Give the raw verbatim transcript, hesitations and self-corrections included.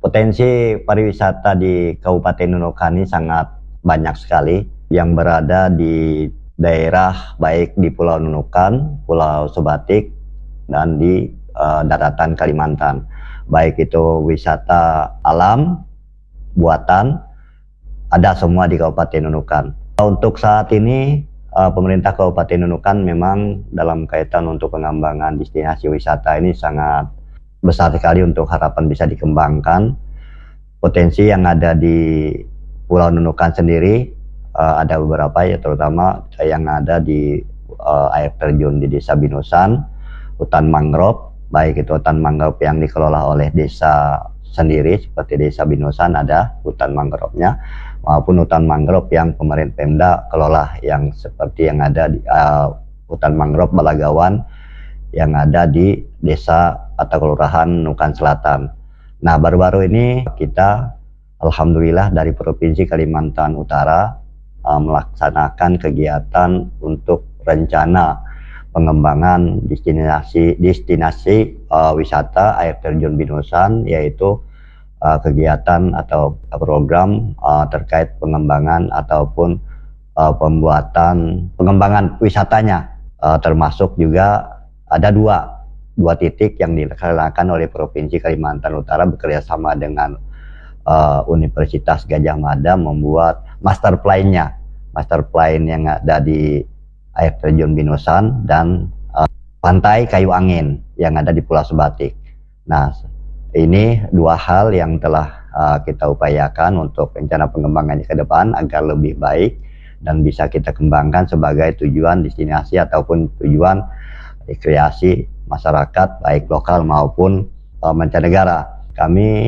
Potensi pariwisata di Kabupaten Nunukan ini sangat banyak sekali yang berada di daerah baik di Pulau Nunukan, Pulau Sebatik, dan di uh, daratan Kalimantan. Baik itu wisata alam, buatan, ada semua di Kabupaten Nunukan. Untuk saat ini uh, pemerintah Kabupaten Nunukan memang dalam kaitan untuk pengembangan destinasi wisata ini sangat besar sekali untuk harapan bisa dikembangkan. Potensi yang ada di Pulau Nunukan sendiri uh, ada beberapa ya, terutama yang ada di uh, air terjun di Desa Binosan, hutan mangrove, baik itu hutan mangrove yang dikelola oleh desa sendiri seperti Desa Binosan ada hutan mangrove-nya, maupun hutan mangrove yang pemerintah Pemda kelola yang seperti yang ada di uh, hutan mangrove Balagawan yang ada di desa atau kelurahan Nunukan Selatan. Nah, baru-baru ini kita alhamdulillah dari Provinsi Kalimantan Utara uh, melaksanakan kegiatan untuk rencana pengembangan destinasi destinasi uh, wisata air terjun Binosan, yaitu uh, kegiatan atau program uh, terkait pengembangan ataupun uh, pembuatan pengembangan wisatanya, uh, termasuk juga ada dua, dua titik yang dilaksanakan oleh Provinsi Kalimantan Utara bekerjasama dengan uh, Universitas Gadjah Mada membuat master plan-nya, master plan yang ada di air terjun Binosan dan uh, pantai Kayu Angin yang ada di Pulau Sebatik. Nah, ini dua hal yang telah uh, kita upayakan untuk rencana pengembangannya ke depan agar lebih baik dan bisa kita kembangkan sebagai tujuan destinasi ataupun tujuan rekreasi masyarakat baik lokal maupun uh, mancanegara. Kami